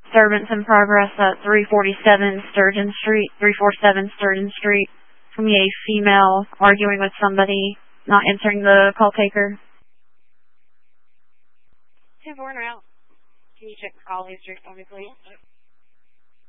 Disturbance in progress at 347 Sturgeon Street, 347 Sturgeon Street. From a female arguing with somebody, not answering the call taker. 10-4 out. Can you check the call history for me, please?